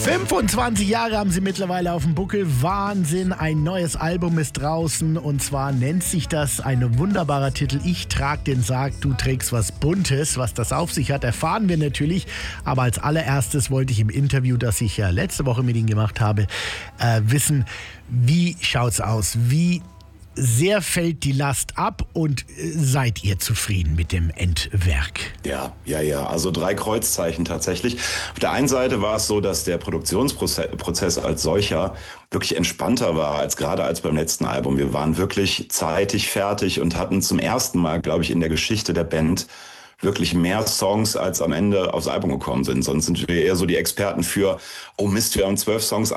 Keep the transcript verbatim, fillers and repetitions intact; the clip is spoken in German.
fünfundzwanzig Jahre haben sie mittlerweile auf dem Buckel. Wahnsinn, ein neues Album ist draußen und zwar nennt sich das, ein wunderbarer Titel, Ich trag den Sarg, du trägst was Buntes. Was das auf sich hat, erfahren wir natürlich. Aber als allererstes wollte ich im Interview, das ich ja letzte Woche mit Ihnen gemacht habe, äh, wissen, wie schaut's aus? Wie sehr fällt die Last ab und seid ihr zufrieden mit dem Endwerk? Ja, ja, ja. Also drei Kreuzzeichen tatsächlich. Auf der einen Seite war es so, dass der Produktionsprozess als solcher wirklich entspannter war als gerade als beim letzten Album. Wir waren wirklich zeitig fertig und hatten zum ersten Mal, glaube ich, in der Geschichte der Band wirklich mehr Songs, als am Ende aufs Album gekommen sind. Sonst sind wir eher so die Experten für, oh Mist, wir haben zwölf Songs